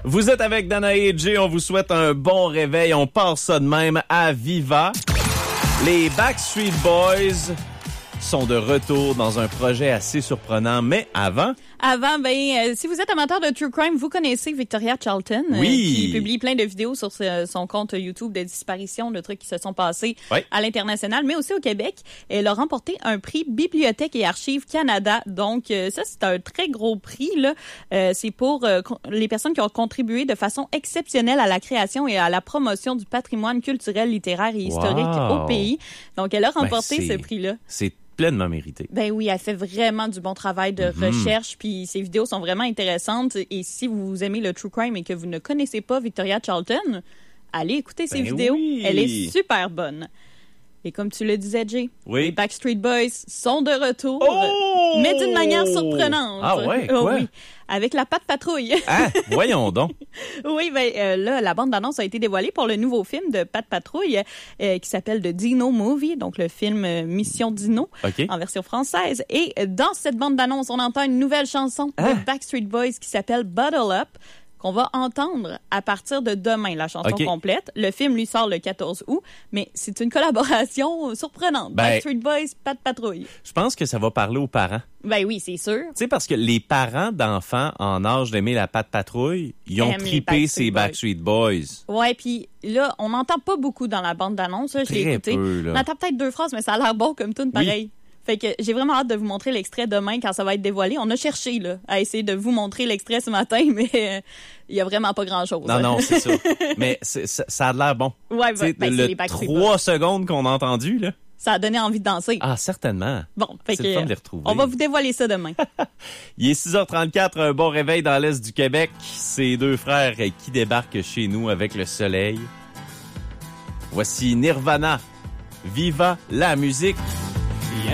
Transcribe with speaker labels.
Speaker 1: Vous êtes avec Danae et Jay, on vous souhaite un bon réveil. On part ça de même à Viva. Les Backstreet Boys sont de retour dans un projet assez surprenant, mais avant,
Speaker 2: si vous êtes amateur de True Crime, vous connaissez Victoria Charlton,
Speaker 1: oui,
Speaker 2: qui publie plein de vidéos sur son compte YouTube de disparitions, de trucs qui se sont passés à l'international, mais aussi au Québec. Elle a remporté un prix Bibliothèque et Archives Canada. Donc, ça, c'est un très gros prix, là. C'est pour les personnes qui ont contribué de façon exceptionnelle à la création et à la promotion du patrimoine culturel, littéraire et historique au pays. Donc, elle a remporté ce prix-là.
Speaker 1: C'est pleinement mérité.
Speaker 2: Ben oui, elle fait vraiment du bon travail de recherche, puis ses vidéos sont vraiment intéressantes. Et si vous aimez le true crime et que vous ne connaissez pas Victoria Charlton, allez écouter ses vidéos.
Speaker 1: Oui.
Speaker 2: Elle est super bonne. Et comme tu le disais, Jay, les Backstreet Boys sont de retour, mais d'une manière surprenante.
Speaker 1: Ah ouais, quoi?
Speaker 2: Oui, avec la Pat Patrouille.
Speaker 1: Ah, voyons donc.
Speaker 2: Oui, là, la bande-annonce a été dévoilée pour le nouveau film de Pat Patrouille qui s'appelle The Dino Movie, donc le film Mission Dino en version française. Et dans cette bande-annonce, on entend une nouvelle chanson de Backstreet Boys qui s'appelle Bottle Up, qu'on va entendre à partir de demain, la chanson complète. Le film lui sort le 14 août, mais c'est une collaboration surprenante. Backstreet Boys, Pat Patrouille.
Speaker 1: Je pense que ça va parler aux parents.
Speaker 2: Ben oui, c'est sûr.
Speaker 1: Tu sais, parce que les parents d'enfants en âge d'aimer la Pat Patrouille, ils ont trippé ces Backstreet Boys.
Speaker 2: Ouais, puis là, on n'entend pas beaucoup dans la bande-annonce. Là, je l'ai écouté. On entend peut-être 2 phrases, mais ça a l'air bon comme tout, pareil. Fait que j'ai vraiment hâte de vous montrer l'extrait demain quand ça va être dévoilé. On a cherché là à essayer de vous montrer l'extrait ce matin, mais il y a vraiment pas grand-chose.
Speaker 1: Non, c'est ça. Mais ça a l'air bon.
Speaker 2: Ouais,
Speaker 1: c'est les 3 secondes qu'on a entendu, là.
Speaker 2: Ça a donné envie de danser.
Speaker 1: Ah, certainement.
Speaker 2: Bon, fait
Speaker 1: c'est le fun de les retrouver.
Speaker 2: On va vous dévoiler ça demain.
Speaker 1: Il est 6h34, un bon réveil dans l'Est du Québec. C'est 2 frères qui débarquent chez nous avec le soleil. Voici Nirvana. Viva la musique.